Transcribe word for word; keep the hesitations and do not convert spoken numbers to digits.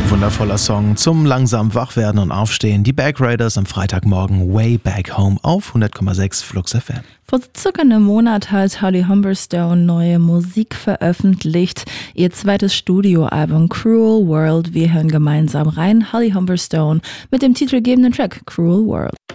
Wundervoller Song zum langsam Wachwerden und Aufstehen. Die Back Raiders am Freitagmorgen Way Back Home auf hundert Komma sechs Flux F M. Vor circa einem Monat hat Holly Humberstone neue Musik veröffentlicht. Ihr zweites Studioalbum Cruel World. Wir hören gemeinsam rein. Holly Humberstone mit dem titelgebenden Track Cruel World.